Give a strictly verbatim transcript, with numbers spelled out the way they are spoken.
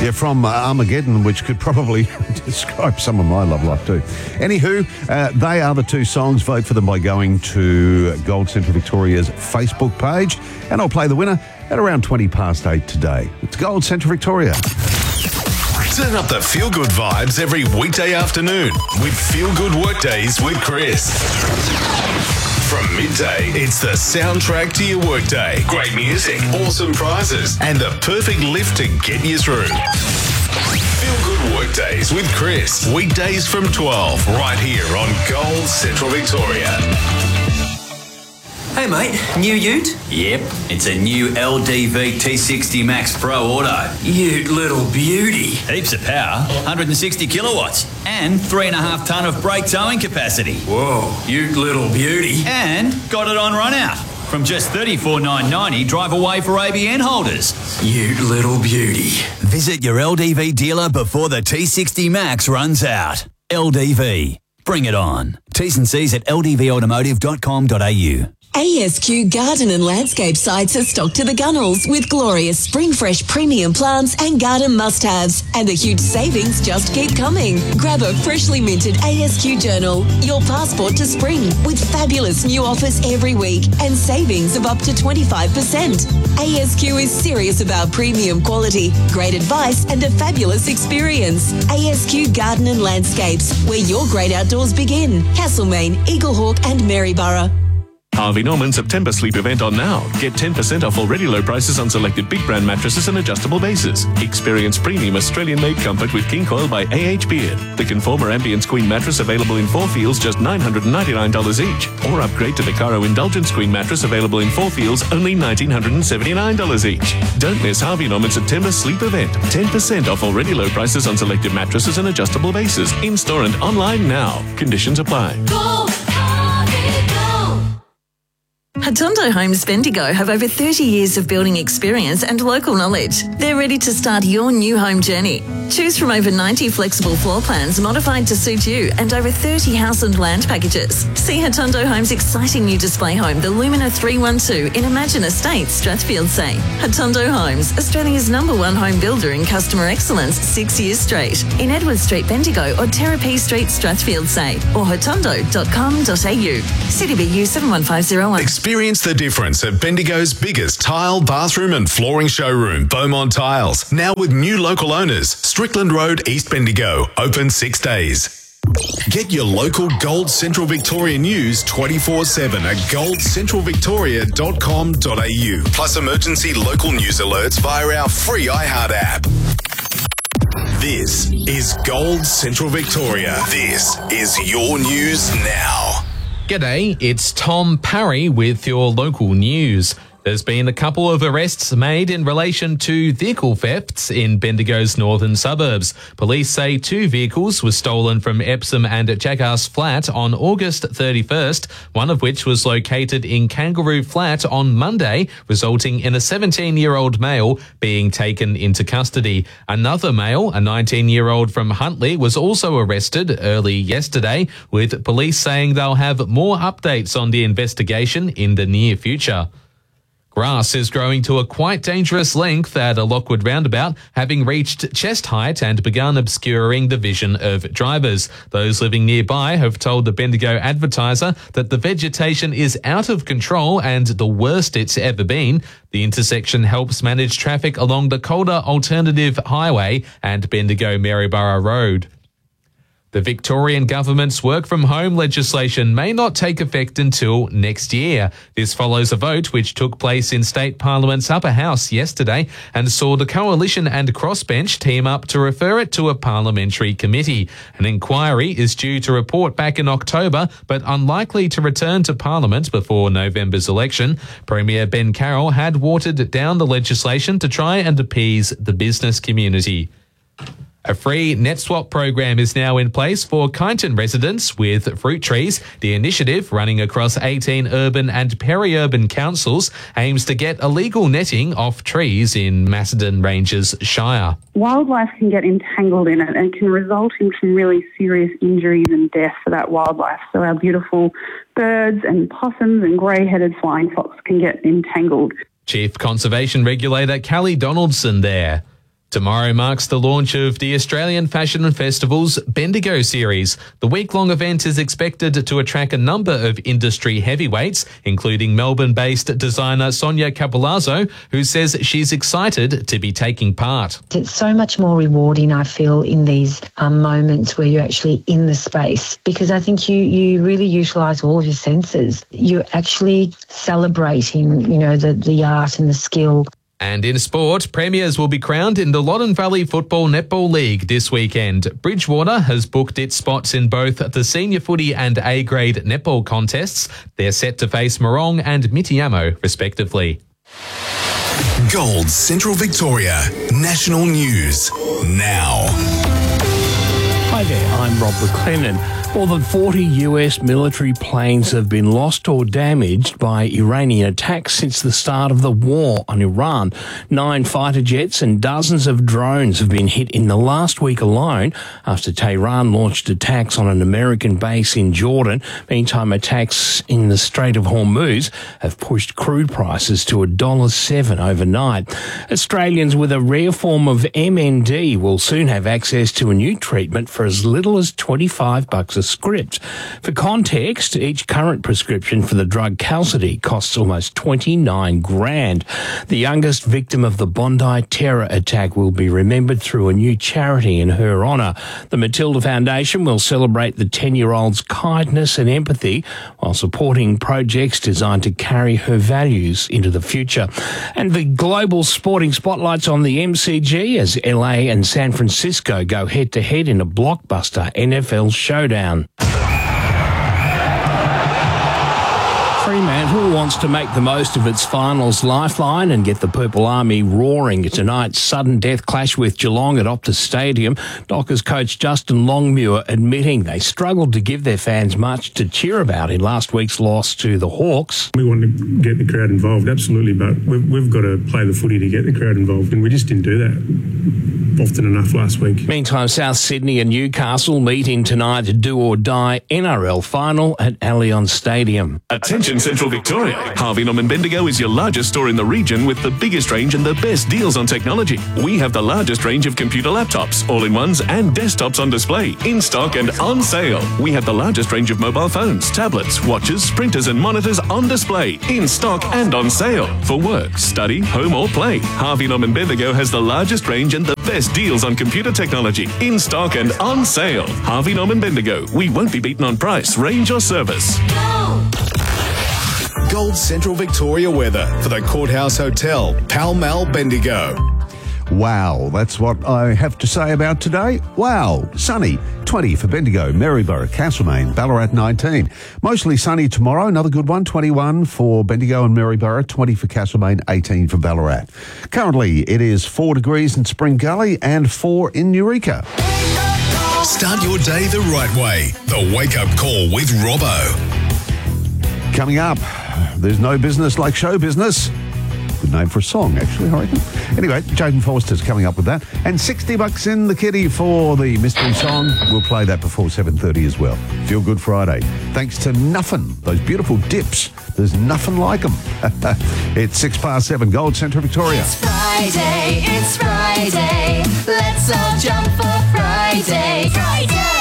Yeah, from uh, Armageddon, which could probably describe some of my love life too. Anywho, uh, they are the two songs. Vote for them by going to Gold Central Victoria's Facebook page, and I'll play the winner at around twenty past eight today. It's Gold Central Victoria. Turn up the feel-good vibes every weekday afternoon with Feel Good Workdays with Chris. From midday, it's the soundtrack to your workday. Great music, awesome prizes, and the perfect lift to get you through. Feel Good Workdays with Chris. Weekdays from twelve, right here on Gold Central Victoria. Hey mate, new ute? Yep, it's a new L D V T sixty Max Pro Auto. Ute little beauty. Heaps of power, one hundred sixty kilowatts, and three and a half tonne of brake towing capacity. Whoa, ute little beauty. And got it on run out. From just thirty-four thousand nine hundred ninety, drive away for A B N holders. Ute little beauty. Visit your L D V dealer before the T sixty Max runs out. L D V, bring it on. T's and C's at l d v automotive dot com dot a u. A S Q Garden and Landscape sites are stocked to the gunnels with glorious spring fresh premium plants and garden must-haves. And the huge savings just keep coming. Grab a freshly minted A S Q Journal, your passport to spring, with fabulous new offers every week and savings of up to twenty-five percent. A S Q is serious about premium quality, great advice and a fabulous experience. A S Q Garden and Landscapes, where your great outdoors begin. Castlemaine, Eaglehawk and Maryborough. Harvey Norman September sleep event on now. Get ten percent off already low prices on selected big brand mattresses and adjustable bases. Experience premium Australian-made comfort with King Coil by A H Beard. The Conformer Ambience Queen mattress available in four feels, just nine hundred ninety-nine dollars each. Or upgrade to the Caro Indulgence Queen mattress available in four feels, only one thousand nine hundred seventy-nine dollars each. Don't miss Harvey Norman September sleep event. ten percent off already low prices on selected mattresses and adjustable bases. In-store and online now. Conditions apply. Go, Harvey, go. Hatondo Homes Bendigo have over thirty years of building experience and local knowledge. They're ready to start your new home journey. Choose from over ninety flexible floor plans modified to suit you and over thirty house and land packages. See Hatondo Homes' exciting new display home, the Lumina three one two in Imagine Estates, Strathfield Say. Hatondo Homes, Australia's number one home builder in customer excellence six years straight. In Edward Street, Bendigo or Terrapee Street, Strathfield Say or hatondo dot com dot a u. C D B U seven one five zero one. Experience the difference at Bendigo's biggest tile, bathroom and flooring showroom, Beaumont Tiles. Now with new local owners, Strickland Road, East Bendigo. Open six days. Get your local Gold Central Victoria news twenty-four seven at gold central victoria dot com dot a u. Plus emergency local news alerts via our free iHeart app. This is Gold Central Victoria. This is your news now. G'day, it's Tom Parry with your local news. There's been a couple of arrests made in relation to vehicle thefts in Bendigo's northern suburbs. Police say two vehicles were stolen from Epsom and Jackass Flat on August thirty-first, one of which was located in Kangaroo Flat on Monday, resulting in a seventeen-year-old male being taken into custody. Another male, a nineteen-year-old from Huntley, was also arrested early yesterday, with police saying they'll have more updates on the investigation in the near future. Grass is growing to a quite dangerous length at a Lockwood roundabout, having reached chest height and begun obscuring the vision of drivers. Those living nearby have told the Bendigo Advertiser that the vegetation is out of control and the worst it's ever been. The intersection helps manage traffic along the Calder Alternative Highway and Bendigo Maryborough Road. The Victorian government's work-from-home legislation may not take effect until next year. This follows a vote which took place in State Parliament's upper house yesterday and saw the Coalition and Crossbench team up to refer it to a parliamentary committee. An inquiry is due to report back in October, but unlikely to return to Parliament before November's election. Premier Ben Carroll had watered down the legislation to try and appease the business community. A free NetSwap program is now in place for Kyneton residents with fruit trees. The initiative, running across eighteen urban and peri-urban councils, aims to get illegal netting off trees in Macedon Ranges Shire. Wildlife can get entangled in it and can result in some really serious injuries and death for that wildlife. So our beautiful birds and possums and grey-headed flying fox can get entangled. Chief Conservation Regulator Callie Donaldson there. Tomorrow marks the launch of the Australian Fashion Festival's Bendigo series. The week-long event is expected to attract a number of industry heavyweights, including Melbourne-based designer Sonia Capolazzo, who says she's excited to be taking part. It's so much more rewarding, I feel, in these um, moments where you're actually in the space, because I think you, you really utilise all of your senses. You're actually celebrating, you know, the, the art and the skill. And in sport, premiers will be crowned in the Loddon Valley Football Netball League this weekend. Bridgewater has booked its spots in both the senior footy and A-grade netball contests. They're set to face Morong and Mitiamo, respectively. Gold Central Victoria National News now. Hi there, I'm Rob McLennan. More than forty U S military planes have been lost or damaged by Iranian attacks since the start of the war on Iran. Nine fighter jets and dozens of drones have been hit in the last week alone after Tehran launched attacks on an American base in Jordan. Meantime, attacks in the Strait of Hormuz have pushed crude prices to one dollar seven overnight. Australians with a rare form of M N D will soon have access to a new treatment for as little as twenty-five bucks a script. For context, each current prescription for the drug Qalsody costs almost twenty-nine grand. The youngest victim of the Bondi terror attack will be remembered through a new charity in her honour. The Matilda Foundation will celebrate the ten-year-old's kindness and empathy while supporting projects designed to carry her values into the future. And the global sporting spotlight's on the M C G as L A and San Francisco go head-to-head in a blockbuster N F L showdown. Fremantle wants to make the most of its finals lifeline and get the Purple Army roaring. Tonight's sudden death clash with Geelong at Optus Stadium. Dockers coach Justin Longmuir admitting they struggled to give their fans much to cheer about in last week's loss to the Hawks. We want to get the crowd involved, absolutely, but we've, we've got to play the footy to get the crowd involved, and we just didn't do that often enough last week. Meantime, South Sydney and Newcastle meeting tonight to do or die N R L final at Allianz Stadium. Attention Central Victoria. Harvey Norman Bendigo is your largest store in the region with the biggest range and the best deals on technology. We have the largest range of computer laptops, all-in-ones and desktops on display, in stock and on sale. We have the largest range of mobile phones, tablets, watches, printers and monitors on display, in stock and on sale. For work, study, home or play, Harvey Norman Bendigo has the largest range and the best deals on computer technology, in stock and on sale. Harvey Norman Bendigo. We won't be beaten on price, range or service. Gold Central Victoria weather for the Courthouse Hotel, Pall Mall, Bendigo. Wow, that's what I have to say about today. Wow, sunny, twenty for Bendigo, Maryborough, Castlemaine, Ballarat nineteen. Mostly sunny tomorrow, another good one, twenty-one for Bendigo and Maryborough, twenty for Castlemaine, eighteen for Ballarat. Currently, it is four degrees in Spring Gully and four in Eureka. Start your day the right way. The Wake Up Call with Robbo. Coming up, there's no business like show business. Good name for a song, actually, I reckon. Anyway, Jaden Foster's coming up with that. And sixty bucks in the kitty for the mystery song. We'll play that before seven thirty as well. Feel Good Friday. Thanks to Nuffin, those beautiful dips. There's nothing like them. It's six past seven, Gold Central Victoria. It's Friday, it's Friday. Let's all jump for Friday. Friday!